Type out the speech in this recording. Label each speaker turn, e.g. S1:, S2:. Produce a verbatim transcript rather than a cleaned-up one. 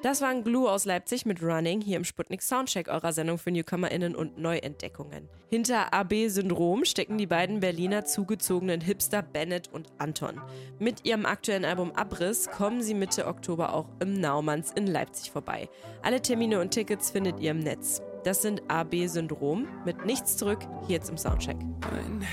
S1: Das waren Glue aus Leipzig mit Running hier im Sputnik Soundcheck, eurer Sendung für NewcomerInnen und Neuentdeckungen. Hinter A B-Syndrom stecken die beiden Berliner zugezogenen Hipster Bennett und Anton. Mit ihrem aktuellen Album Abriss kommen sie Mitte Oktober auch im Naumanns in Leipzig vorbei. Alle Termine und Tickets findet ihr im Netz. Das sind A B-Syndrom mit Nichts zurück, hier jetzt im Soundcheck.
S2: Ein